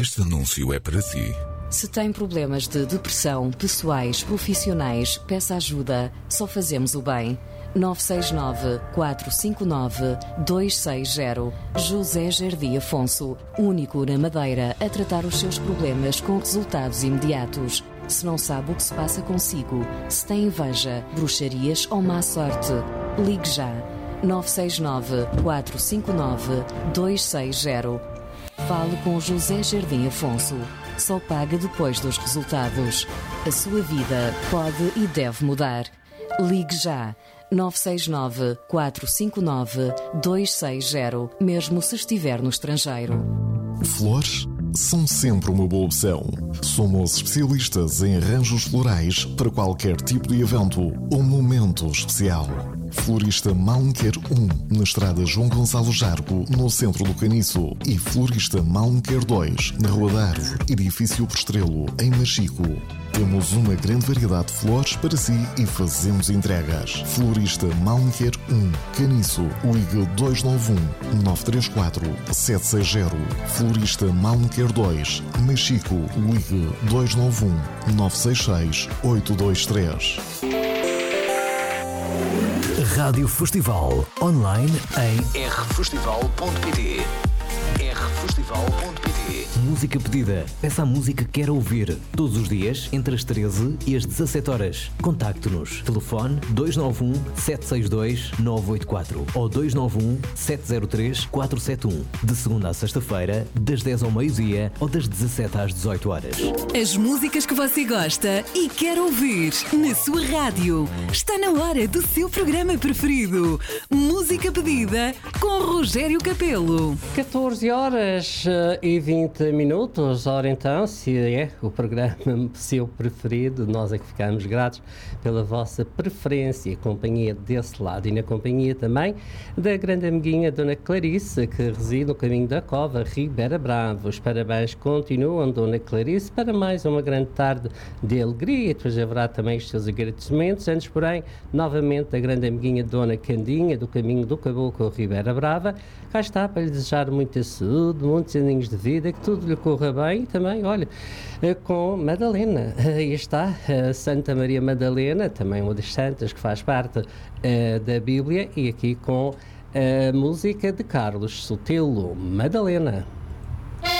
Este anúncio é para si. Se tem problemas de depressão, pessoais, profissionais, peça ajuda. Só fazemos o bem. 969-459-260. José Jardim Afonso, único na Madeira a tratar os seus problemas com resultados imediatos. Se não sabe o que se passa consigo, se tem inveja, bruxarias ou má sorte, ligue já. 969-459-260. Fale com José Jardim Afonso. Só paga depois dos resultados. A sua vida pode e deve mudar. Ligue já. 969-459-260, mesmo se estiver no estrangeiro. Flores são sempre uma boa opção. Somos especialistas em arranjos florais para qualquer tipo de evento ou momento especial. Florista Malmequer 1, na estrada João Gonçalo Jargo, no centro do Caniço. E Florista Malmequer 2, na Rua da Árvore, edifício Postrelo, em Machico. Temos uma grande variedade de flores para si e fazemos entregas. Florista Malmequer 1, Caniço, ligue 291-934-760. Florista Malmequer 2, Machico, ligue 291-966-823. Rádio Festival, online em rfestival.pt. rfestival.pt. Música pedida. Peça a música que quer ouvir. Todos os dias, entre as 13 e as 17 horas. Contacte-nos. Telefone 291-762-984 ou 291-703-471. De segunda à sexta-feira, das 10 ao meio-dia ou das 17 às 18 horas. As músicas que você gosta e quer ouvir na sua rádio. Está na hora do seu programa preferido. Música pedida com Rogério Capelo. 14 horas e 20 minutos. Ora então, se é o programa seu preferido, nós é que ficamos gratos pela vossa preferência e companhia desse lado. E na companhia também da grande amiguinha Dona Clarice, que reside no caminho da Cova, Ribeira Brava. Os parabéns continuam, Dona Clarice, para mais uma grande tarde de alegria. E depois haverá também os seus agradecimentos. Antes, porém, novamente a grande amiguinha Dona Candinha, do caminho do Caboclo, Ribeira Brava. Cá está para lhe desejar muita saúde, muitos aninhos de vida, que tudo lhe corra bem. E também, olha, com Madalena, aí está, Santa Maria Madalena, também uma das santas que faz parte da Bíblia, e aqui com a música de Carlos Sotelo, Madalena.